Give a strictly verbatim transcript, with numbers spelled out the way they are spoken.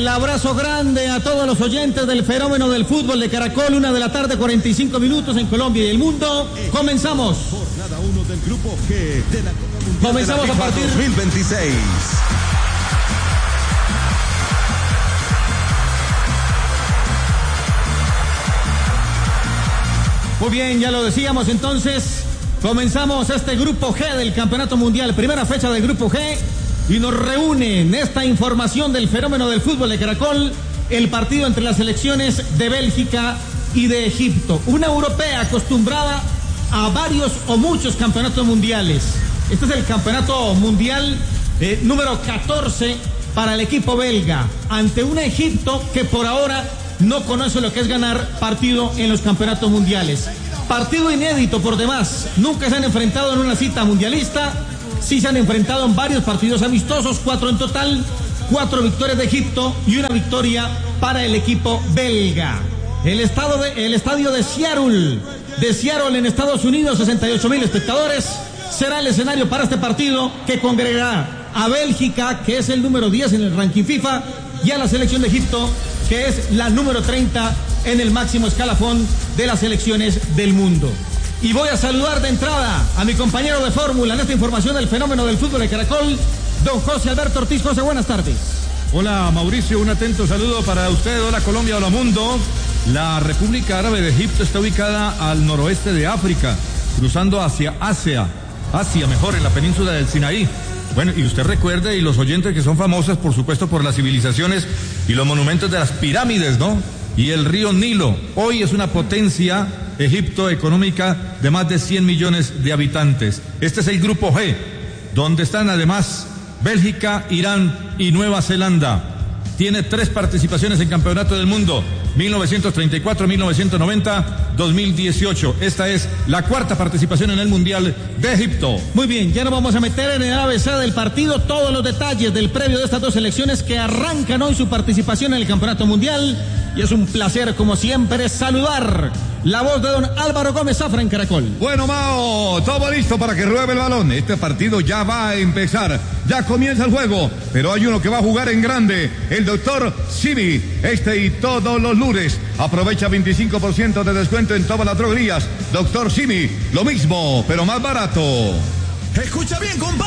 abrazo grande a todos los oyentes del fenómeno del fútbol de Caracol, una de la tarde, cuarenta y cinco minutos en Colombia y el mundo. Comenzamos. Jornada uno del grupo G de la Copa Mundial Comenzamos de la a partir dos mil veintiséis. Muy bien, ya lo decíamos entonces. Comenzamos este grupo G del Campeonato Mundial, primera fecha del grupo G, y nos reúne en esta información del fenómeno del fútbol de Caracol el partido entre las selecciones de Bélgica y de Egipto. Una europea acostumbrada a varios o muchos campeonatos mundiales. Este es el campeonato mundial eh, número catorce para el equipo belga, ante un Egipto que por ahora no conoce lo que es ganar partido en los campeonatos mundiales. Partido inédito por demás, nunca se han enfrentado en una cita mundialista, sí se han enfrentado en varios partidos amistosos, cuatro en total, cuatro victorias de Egipto y una victoria para el equipo belga. El, estado de, el estadio de Seattle, de Seattle en Estados Unidos, sesenta y ocho mil espectadores, será el escenario para este partido que congregará a Bélgica, que es el número diez en el ranking FIFA, y a la selección de Egipto, que es la número treinta en el máximo escalafón de las selecciones del mundo. Y voy a saludar de entrada a mi compañero de fórmula en esta información del fenómeno del fútbol de Caracol, don José Alberto Ortiz. José, buenas tardes. Hola Mauricio, un atento saludo para usted. Hola Colombia, hola mundo. La República Árabe de Egipto está ubicada al noroeste de África, cruzando hacia Asia, Asia mejor, en la península del Sinaí. Bueno, y usted recuerde, y los oyentes que son famosas, por supuesto, por las civilizaciones y los monumentos de las pirámides, ¿no? Y el río Nilo. Hoy es una potencia, Egipto, económica de más de cien millones de habitantes. Este es el grupo G, donde están además Bélgica, Irán y Nueva Zelanda. Tiene tres participaciones en Campeonato del Mundo, mil novecientos treinta y cuatro, mil novecientos noventa, dos mil dieciocho. Esta es la cuarta participación en el Mundial de Egipto. Muy bien, ya nos vamos a meter en el A B C del partido, todos los detalles del previo de estas dos selecciones que arrancan hoy su participación en el Campeonato Mundial. Y es un placer, como siempre, saludar la voz de don Álvaro Gómez Zafra en Caracol. Bueno, Mao, todo listo para que ruede el balón. Este partido ya va a empezar, ya comienza el juego, pero hay uno que va a jugar en grande, el doctor Simi. Este y todos los lunes aprovecha veinticinco por ciento de descuento en todas las droguerías. doctor Simi, lo mismo, pero más barato. Escucha bien, compadre.